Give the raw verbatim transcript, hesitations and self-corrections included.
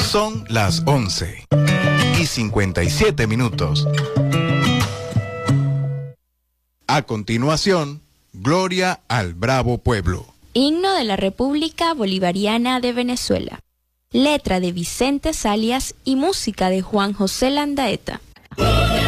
Son las once y cincuenta y siete minutos. A continuación, Gloria al Bravo Pueblo. Himno de la República Bolivariana de Venezuela. Letra de Vicente Salias y música de Juan José Landaeta.